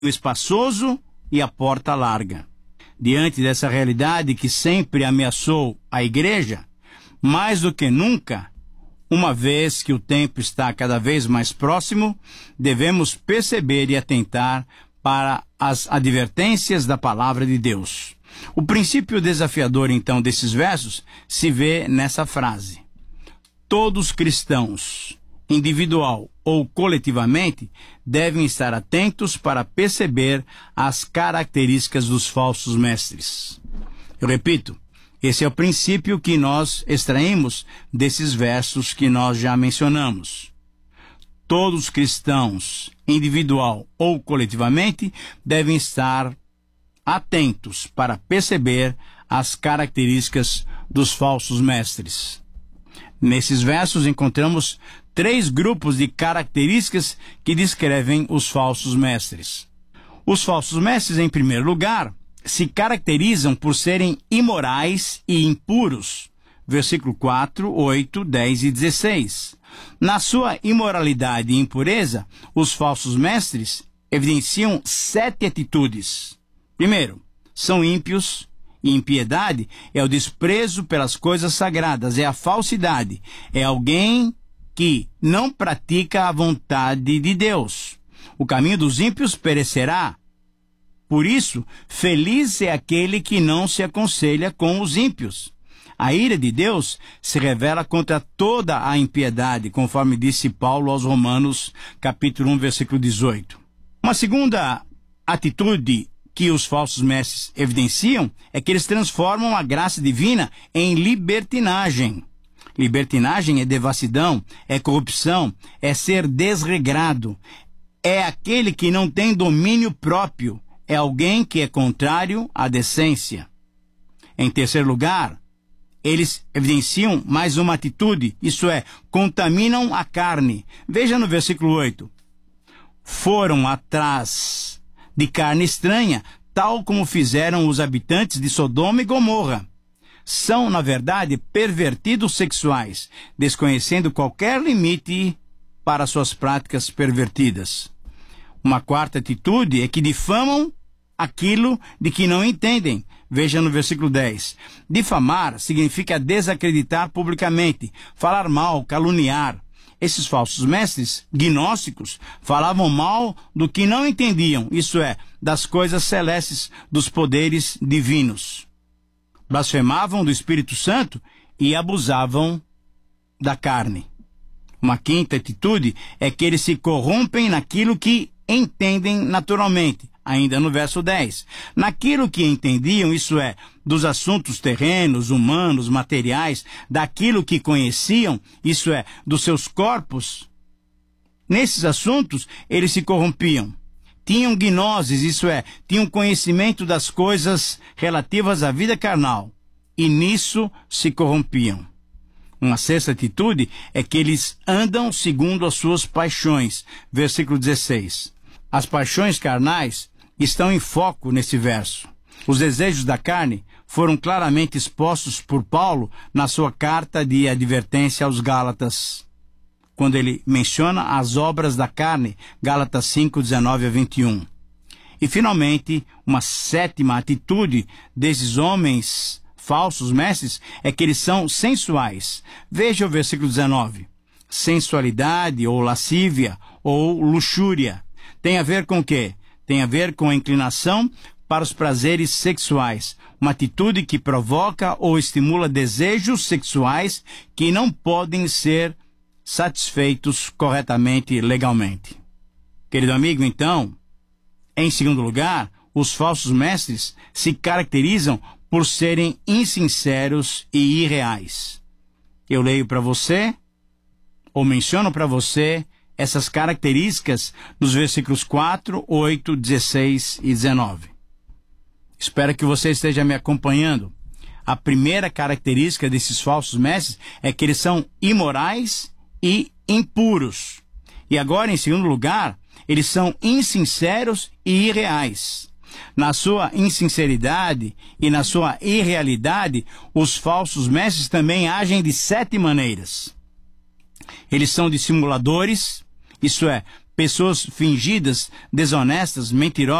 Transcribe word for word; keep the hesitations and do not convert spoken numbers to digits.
espaçoso e a porta larga. Diante dessa realidade que sempre ameaçou a igreja, mais do que nunca, uma vez que o tempo está cada vez mais próximo, devemos perceber e atentar para as advertências da palavra de Deus. O princípio desafiador, então, desses versos se vê nessa frase: todos cristãos, individual ou coletivamente, devem estar atentos para perceber as características dos falsos mestres. Eu repito, esse é o princípio que nós extraímos desses versos que nós já mencionamos. Todos os cristãos, individual ou coletivamente, devem estar atentos para perceber as características dos falsos mestres. Nesses versos encontramos três grupos de características que descrevem os falsos mestres. Os falsos mestres, em primeiro lugar, se caracterizam por serem imorais e impuros. Versículo quatro, oito, dez e dezesseis. Na sua imoralidade e impureza, os falsos mestres evidenciam sete atitudes. Primeiro, são ímpios, e impiedade é o desprezo pelas coisas sagradas, é a falsidade, é alguém que não pratica a vontade de Deus. O caminho dos ímpios perecerá. Por isso, feliz é aquele que não se aconselha com os ímpios. A ira de Deus se revela contra toda a impiedade, conforme disse Paulo aos Romanos, capítulo um, versículo dezoito. Uma segunda atitude que os falsos mestres evidenciam é que eles transformam a graça divina em libertinagem. Libertinagem é devassidão, é corrupção, é ser desregrado, é aquele que não tem domínio próprio, é alguém que é contrário à decência. Em terceiro lugar, eles evidenciam mais uma atitude, isso é, contaminam a carne. Veja no versículo oito. Foram atrás de carne estranha, tal como fizeram os habitantes de Sodoma e Gomorra. São, na verdade, pervertidos sexuais, desconhecendo qualquer limite para suas práticas pervertidas. Uma quarta atitude é que difamam aquilo de que não entendem. Veja no versículo dez. Difamar significa desacreditar publicamente, falar mal, caluniar. Esses falsos mestres gnósticos falavam mal do que não entendiam, isso é, das coisas celestes, dos poderes divinos. Blasfemavam do Espírito Santo e abusavam da carne. Uma quinta atitude é que eles se corrompem naquilo que entendem naturalmente. Ainda no verso dez. Naquilo que entendiam, isso é, dos assuntos terrenos, humanos, materiais, daquilo que conheciam, isso é, dos seus corpos, nesses assuntos eles se corrompiam. Tinham gnoses, isso é, tinham conhecimento das coisas relativas à vida carnal, e nisso se corrompiam. Uma sexta atitude é que eles andam segundo as suas paixões. Versículo dezesseis. As paixões carnais estão em foco nesse verso. Os desejos da carne foram claramente expostos por Paulo na sua carta de advertência aos Gálatas, quando ele menciona as obras da carne, Gálatas cinco, dezenove a vinte e um. E, finalmente, uma sétima atitude desses homens falsos mestres é que eles são sensuais. Veja o versículo dezenove. Sensualidade, ou lascívia, ou luxúria. Tem a ver com o quê? Tem a ver com a inclinação para os prazeres sexuais, uma atitude que provoca ou estimula desejos sexuais que não podem ser satisfeitos corretamente e legalmente. Querido amigo, então, em segundo lugar, os falsos mestres se caracterizam por serem insinceros e irreais. Eu leio para você, ou menciono para você, essas características nos versículos quatro, oito, dezesseis e dezenove. Espero que você esteja me acompanhando. A primeira característica desses falsos mestres é que eles são imorais e impuros. E agora, em segundo lugar, eles são insinceros e irreais. Na sua insinceridade e na sua irrealidade, os falsos mestres também agem de sete maneiras. Eles são dissimuladores, isso é, pessoas fingidas, desonestas, mentirosas,